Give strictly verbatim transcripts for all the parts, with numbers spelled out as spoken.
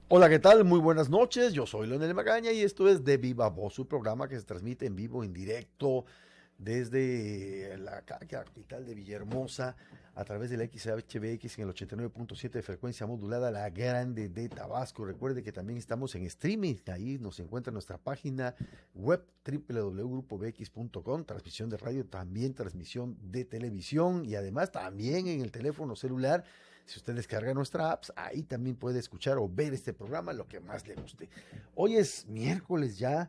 Hola, ¿qué tal? Muy buenas noches. Yo soy Leonel Magaña y esto es De Viva Voz, su programa que se transmite en vivo, en directo, desde la ca- capital de Villahermosa, a través de la X H B X en el ochenta y nueve punto siete de frecuencia modulada, la grande de Tabasco. Recuerde que también estamos en streaming, ahí nos encuentra nuestra página web doble u doble u doble u punto grupo b x punto com, transmisión de radio, también transmisión de televisión y además también en el teléfono celular. Si usted descarga nuestra apps, ahí también puede escuchar o ver este programa, lo que más le guste. Hoy es miércoles ya,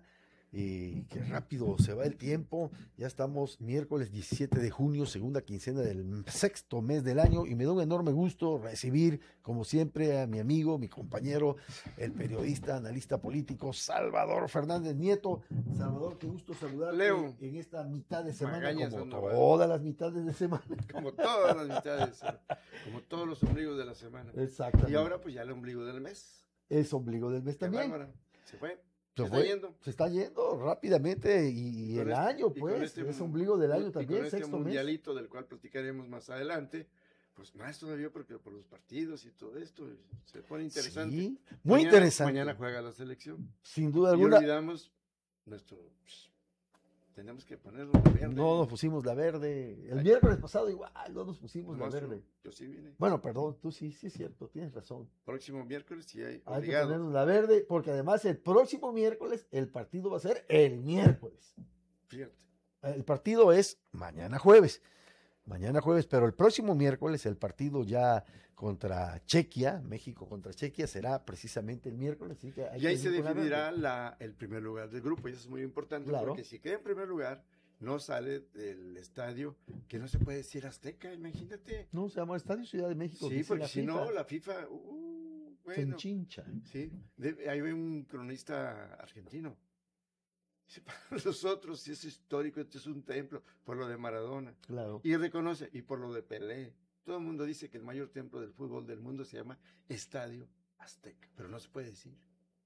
eh, qué rápido se va el tiempo. Ya estamos miércoles diecisiete de junio, segunda quincena del sexto mes del año, y me da un enorme gusto recibir, como siempre, a mi amigo, mi compañero, el periodista, analista político, Salvador Fernández Nieto. Salvador, qué gusto saludarte Leo, en esta mitad de semana, Magaña como Sandoval. todas las mitades de semana. Como todas las mitades, como todos los ombligos de la semana. Exactamente. Y ahora pues ya el ombligo del mes. Es ombligo del mes Qué también. bárbara. Se fue. Se, Se fue, está yendo. Se está yendo rápidamente y, y Y con el este- año, y con pues, este es mu- ombligo del y año con también, este sexto mes. mundialito del cual platicaremos más adelante, pues más todavía porque por los partidos y todo esto se pone interesante. Sí, muy Mañana- interesante. Mañana juega la selección. Sin duda Y alguna. olvidamos nuestro... pues, tenemos que ponerlo de verde. No nos pusimos la verde. El Ay. miércoles pasado igual no nos pusimos la Nomás yo- verde. Yo sí vine. Bueno, perdón, tú sí, sí es cierto, tienes razón. Próximo miércoles sí hay Hay que obligado. ponernos la verde porque además el próximo miércoles el partido va a ser el miércoles. Fíjate. El partido es mañana jueves. Mañana jueves, pero el próximo miércoles el partido ya contra Chequia, México contra Chequia, será precisamente el miércoles. Así que hay Y ahí que se ir con la definirá verde. la, el primer lugar del grupo, y eso es muy importante, Claro. porque si queda en primer lugar, no sale del estadio, que no se puede decir Azteca, imagínate. No, se llama Estadio Ciudad de México. Sí, dice porque la si FIFA. no, la FIFA, uh, Se bueno, enchincha. sí, de- hay un cronista argentino. Dice, para nosotros, si es histórico, esto es un templo, por lo de Maradona. Claro. Y reconoce, y por lo de Pelé. Todo el mundo dice que el mayor templo del fútbol del mundo se llama Estadio Azteca, pero no se puede decir,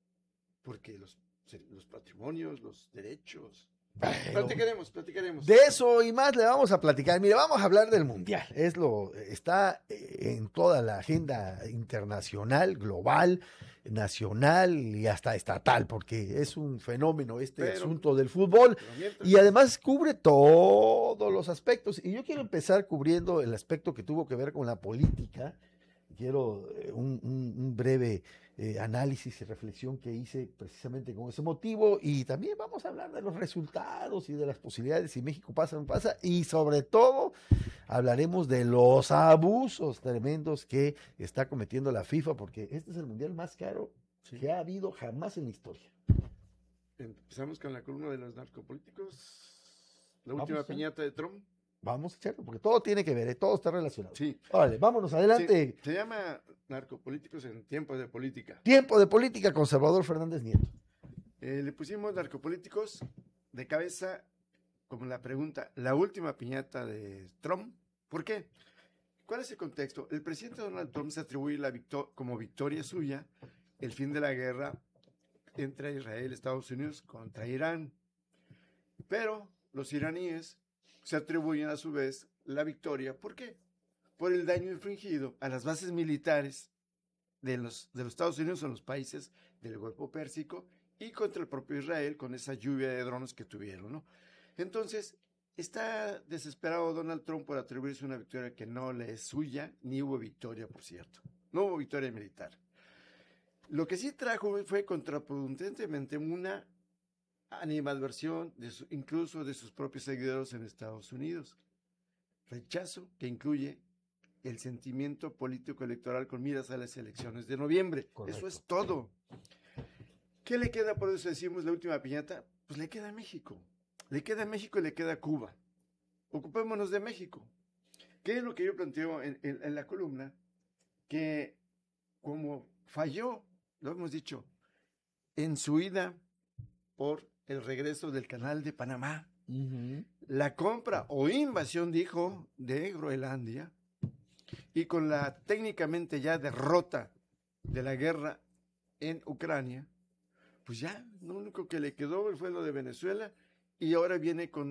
porque los, los patrimonios, los derechos... Bueno, Platicaremos, platicaremos. de eso y más le vamos a platicar. Mire, vamos a hablar del mundial. Es lo está eh, en toda la agenda internacional, global, nacional y hasta estatal, porque es un fenómeno este Pero- asunto del fútbol. Pero mientras- Y además cubre todos los aspectos. Y yo quiero empezar cubriendo el aspecto que tuvo que ver con la política. Quiero eh, un, un- un breve eh, análisis y reflexión que hice precisamente con ese motivo. Y también vamos a hablar de los resultados y de las posibilidades si México pasa o no pasa. Y sobre todo hablaremos de los abusos tremendos que está cometiendo la FIFA, porque este es el mundial más caro Sí. que ha habido jamás en la historia. Empezamos con la columna de los narcopolíticos. La Vamos, última ¿eh? piñata de Trump. Vamos a echarlo, porque todo tiene que ver, ¿eh? Todo está relacionado. Sí. Órale, vámonos adelante. Sí, se llama Narcopolíticos en tiempos de política. Tiempo de política con Salvador Fernández Nieto. Eh, le pusimos narcopolíticos de cabeza como la pregunta, la última piñata de Trump. ¿Por qué? ¿Cuál es el contexto? El presidente Donald Trump se atribuye la victo- como victoria suya el fin de la guerra entre Israel y Estados Unidos contra Irán. Pero los iraníes se atribuyen a su vez la victoria. ¿Por qué? Por el daño infligido a las bases militares de los, de los Estados Unidos en los países del Golfo Pérsico y contra el propio Israel con esa lluvia de drones que tuvieron, ¿no? Entonces, está desesperado Donald Trump por atribuirse una victoria que no le es suya, ni hubo victoria, por cierto. No hubo victoria militar. Lo que sí trajo fue contraproducentemente una animadversión, de su, incluso de sus propios seguidores en Estados Unidos. Rechazo que incluye el sentimiento político electoral con miras a las elecciones de noviembre. Correcto. Eso es todo. ¿Qué le queda? Por eso decimos la última piñata. Pues le queda a México. Le queda a México y le queda a Cuba. Ocupémonos de México. ¿Qué es lo que yo planteo en, en, en la columna? Que como falló, lo hemos dicho, en su ida por el regreso del Canal de Panamá, Uh-huh. la compra o invasión, dijo, de Groenlandia, y con la técnicamente ya derrota de la guerra en Ucrania, pues ya lo único que le quedó fue lo de Venezuela, y ahora viene con